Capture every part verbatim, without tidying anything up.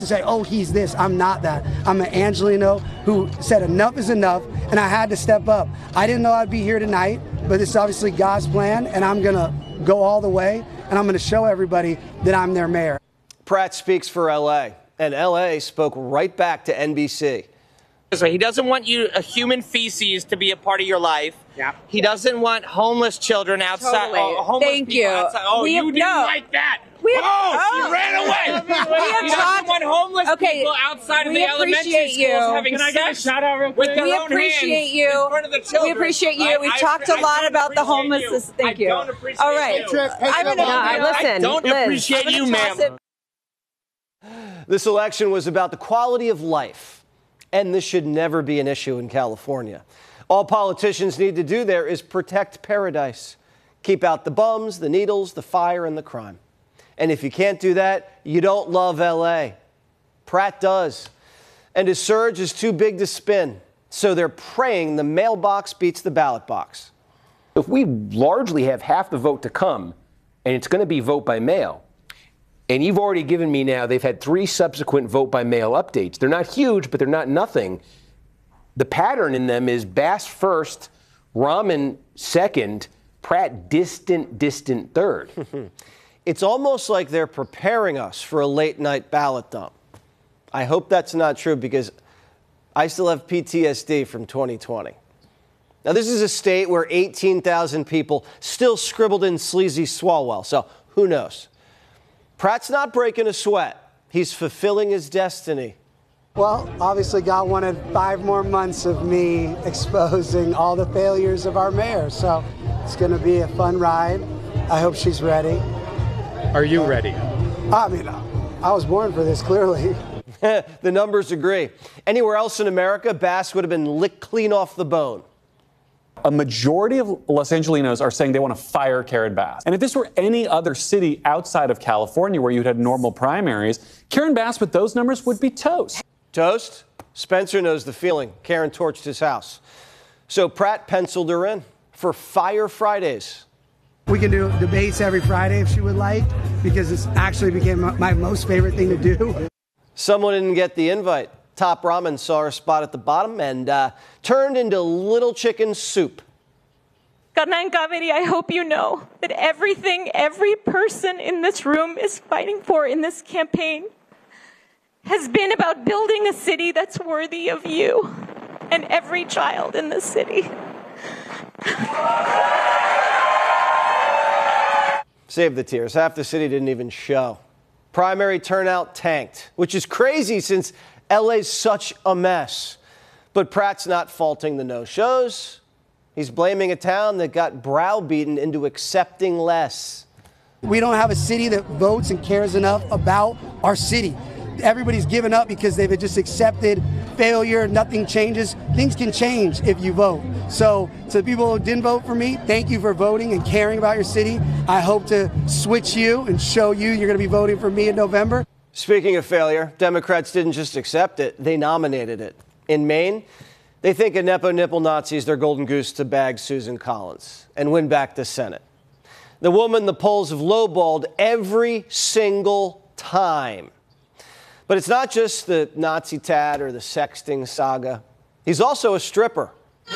to say, oh, he's this. I'm not that. I'm an Angelino who said enough is enough, and I had to step up. I didn't know I'd be here tonight, but this is obviously God's plan, and I'm going to go all the way, and I'm going to show everybody that I'm their mayor. Pratt speaks for L A, and L A spoke right back to N B C. He doesn't want you, a human feces, to be a part of your life. Yeah. He doesn't want homeless children outside. Totally. Uh, homeless Thank people you. outside. Oh, We you have- didn't no. like that. We have- oh, oh. she ran away. We have he doesn't talked- want homeless Okay, people outside of we the elementary appreciate schools you. having Can I sex get a shout out real quick? with their We own appreciate hands you. in front of the children. We appreciate you. I- We've I- talked I a lot don't about the appreciate homelessness. you. Thank I you. don't appreciate All right. you. I'm gonna, I listen, don't Liz, appreciate I'm you, gonna toss ma'am. it- This election was about the quality of life, and this should never be an issue in California. All politicians need to do there is protect paradise. Keep out the bums, the needles, the fire, and the crime. And if you can't do that, you don't love L A. Pratt does. And his surge is too big to spin, so they're praying the mailbox beats the ballot box. If we largely have half the vote to come, and it's going to be vote by mail, and you've already given me now, they've had three subsequent vote by mail updates. They're not huge, but they're not nothing. The pattern in them is Bass first, Rahman second, Pratt distant, distant third. It's almost like they're preparing us for a late night ballot dump. I hope that's not true because I still have P T S D from twenty twenty. Now, this is a state where eighteen thousand people still scribbled in sleazy Swalwell, so who knows? Pratt's not breaking a sweat. He's fulfilling his destiny. Well, obviously God wanted five more months of me exposing all the failures of our mayor, so it's going to be a fun ride. I hope she's ready. Are you ready? I mean, I was born for this, clearly. The numbers agree. Anywhere else in America, Bass would have been licked clean off the bone. A majority of Los Angelinos are saying they want to fire Karen Bass. And if this were any other city outside of California where you'd had normal primaries, Karen Bass with those numbers would be toast. Toast? Spencer knows the feeling. Karen torched his house. So Pratt penciled her in for Fire Fridays. We can do debates every Friday if she would like, because it's actually became my most favorite thing to do. Someone didn't get the invite. Top Ramen saw her spot at the bottom and uh, turned into little chicken soup. Karna and Kaveri, I hope you know that everything every person in this room is fighting for in this campaign has been about building a city that's worthy of you and every child in this city. Save the tears. Half the city didn't even show. Primary turnout tanked, which is crazy since L A's such a mess. But Pratt's not faulting the no-shows. He's blaming a town that got browbeaten into accepting less. We don't have a city that votes and cares enough about our city. Everybody's given up because they've just accepted failure, nothing changes. Things can change if you vote. So to the people who didn't vote for me, thank you for voting and caring about your city. I hope to switch you and show you you're going to be voting for me in November. Speaking of failure, Democrats didn't just accept it, they nominated it. In Maine, they think a Nepo nipple Nazi is their golden goose to bag Susan Collins and win back the Senate. The woman the polls have lowballed every single time. But it's not just the Nazi tat or the sexting saga. He's also a stripper.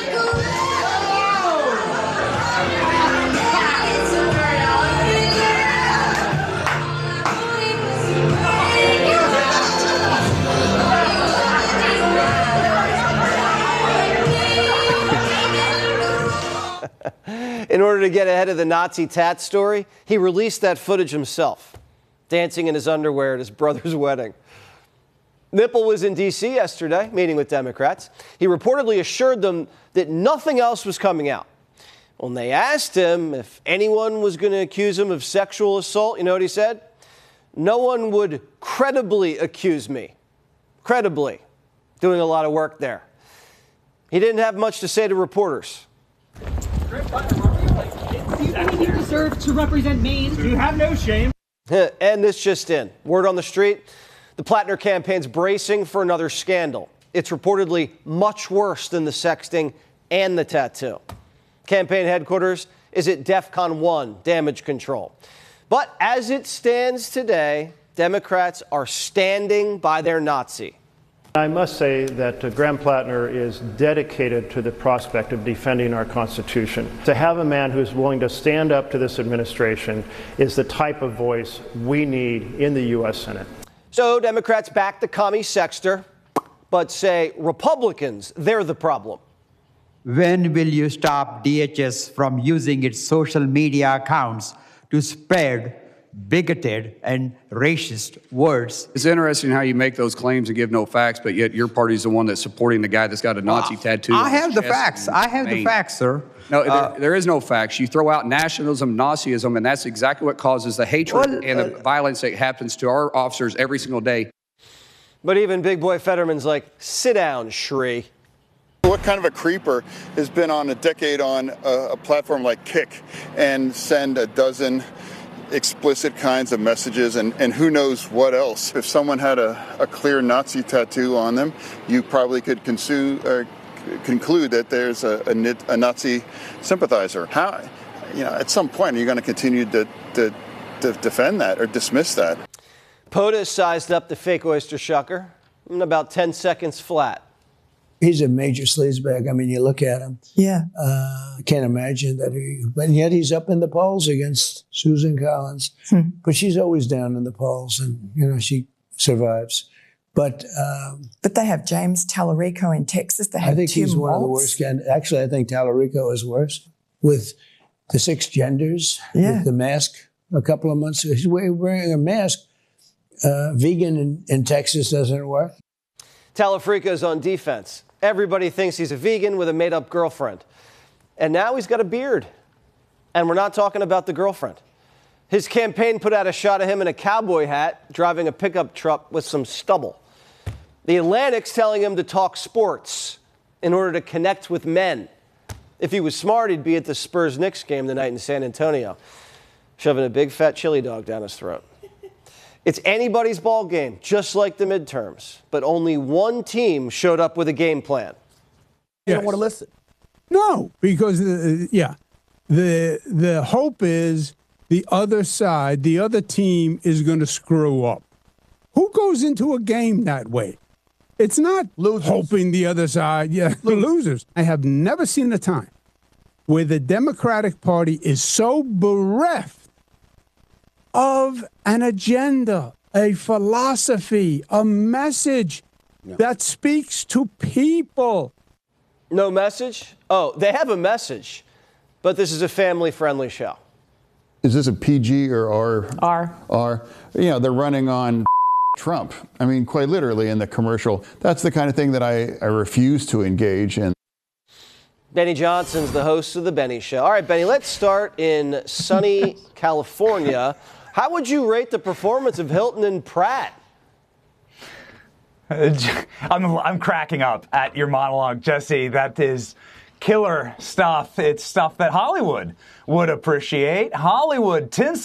In order to get ahead of the Nazi tat story, he released that footage himself, dancing in his underwear at his brother's wedding. Nipple was in D C yesterday, meeting with Democrats. He reportedly assured them that nothing else was coming out. When they asked him if anyone was going to accuse him of sexual assault, you know what he said? No one would credibly accuse me. Credibly. Doing a lot of work there. He didn't have much to say to reporters. Do you think you deserve to represent Maine? You have no shame. And this just in. Word on the street, the Plattner campaign's bracing for another scandal. It's reportedly much worse than the sexting and the tattoo. Campaign headquarters is at DEFCON one, damage control. But as it stands today, Democrats are standing by their Nazi. I must say that uh, Graham Plattner is dedicated to the prospect of defending our Constitution. To have a man who's willing to stand up to this administration is the type of voice we need in the U S Senate. So Democrats back the commie sexter, but say Republicans, they're the problem. When will you stop D H S from using its social media accounts to spread bigoted and racist words? It's interesting how you make those claims and give no facts, but yet your party's the one that's supporting the guy that's got a Nazi uh, tattoo. I have the facts. I have Maine. the facts, sir. No, uh, there, there is no facts. You throw out nationalism, Nazism, and that's exactly what causes the hatred well, and the uh, violence that happens to our officers every single day. But even Big Boy Fetterman's like, sit down, Shri. What kind of a creeper has been on a decade on a, a platform like Kick and send a dozen explicit kinds of messages and, and who knows what else? If someone had a, a clear Nazi tattoo on them, you probably could consume, uh, conclude that there's a, a, a Nazi sympathizer. How, you know, at some point, are you going to continue to, to, to defend that or dismiss that? POTUS sized up the fake oyster shucker in about ten seconds flat. He's a major sleazebag. I mean, you look at him. Yeah. I uh, can't imagine that he, but yet he's up in the polls against Susan Collins. Hmm. But she's always down in the polls and, you know, she survives. But um, but they have James Tallarico in Texas. They have I think Tim he's one Walz. of the worst. And actually, I think Tallarico is worse with the six genders, yeah. with the mask a couple of months ago. He's wearing a mask. Uh, vegan in, in Texas doesn't work. Tallarico's on defense. Everybody thinks he's a vegan with a made-up girlfriend. And now he's got a beard. And we're not talking about the girlfriend. His campaign put out a shot of him in a cowboy hat, driving a pickup truck with some stubble. The Atlantic's telling him to talk sports in order to connect with men. If he was smart, he'd be at the Spurs-Knicks game tonight in San Antonio, shoving a big fat chili dog down his throat. It's anybody's ball game, just like the midterms. But only one team showed up with a game plan. You Yes. don't want to listen. No, because, uh, yeah, the the hope is the other side, the other team is going to screw up. Who goes into a game that way? It's not losers. Hoping the other side, yeah, losers. losers. I have never seen a time where the Democratic Party is so bereft of an agenda, a philosophy, a message no. that speaks to people. No message? Oh, they have a message, but this is a family-friendly show. Is this a P G or R? R. R. You know, they're running on Trump. I mean, quite literally in the commercial. That's the kind of thing that I, I refuse to engage in. Benny Johnson's the host of The Benny Show. All right, Benny, let's start in sunny California. How would you rate the performance of Hilton and Pratt? I'm, I'm cracking up at your monologue, Jesse. That is killer stuff. It's stuff that Hollywood would appreciate. Hollywood tinsel.